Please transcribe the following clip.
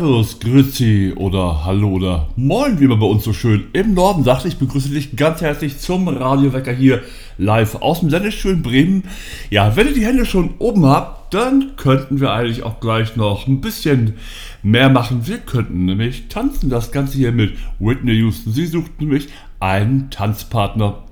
Servus, Grüezi oder Hallo oder Moin, wie man bei uns so schön im Norden sagt. Ich begrüße dich ganz herzlich zum Radiowecker hier live aus dem Sendestuhl Bremen. Ja, wenn ihr die Hände schon oben habt, dann könnten wir eigentlich auch gleich noch ein bisschen mehr machen. Wir könnten nämlich tanzen, das Ganze hier mit Whitney Houston. Sie sucht nämlich einen Tanzpartner.